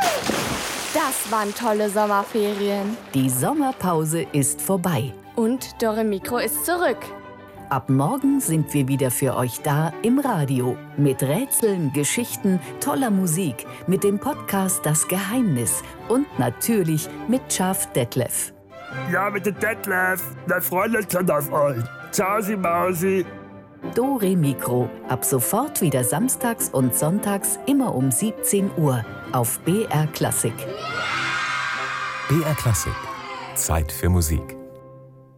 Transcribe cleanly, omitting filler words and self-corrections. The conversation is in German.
Das waren tolle Sommerferien. Die Sommerpause ist vorbei. Und Dore Mikro ist zurück. Ab morgen sind wir wieder für euch da im Radio. Mit Rätseln, Geschichten, toller Musik, mit dem Podcast Das Geheimnis und natürlich mit Schaf Detlef. Ja, mit dem Detlef. Wir freuen uns schon auf euch. Tschausi Mausi. Dore Mikro. Ab sofort wieder samstags und sonntags immer um 17 Uhr auf BR Klassik. BR Klassik. Zeit für Musik.